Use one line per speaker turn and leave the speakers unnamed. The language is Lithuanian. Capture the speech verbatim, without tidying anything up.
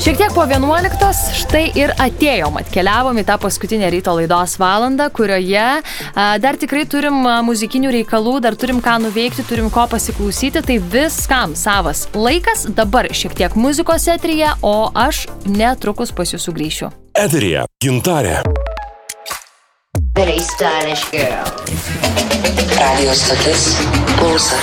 Šiek tiek po vienuoliktos štai ir atėjom, atkeliavom į tą paskutinę ryto laidos valandą, kurioje a, dar tikrai turim a, muzikinių reikalų, dar turim ką nuveikti, turim ko pasiklausyti, tai viskam savas laikas, dabar šiek tiek muzikos eteryje, o aš netrukus pas jūs sugrįšiu.
Eteryje Gintarė.
Very stylish girl.
Radio stotis Pulsas.